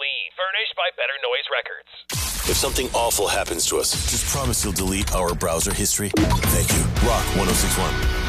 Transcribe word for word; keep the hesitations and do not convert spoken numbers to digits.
clean. Furnished by Better Noise Records. If something awful happens to us, just promise you'll delete our browser history. Thank you. Rock one oh six one.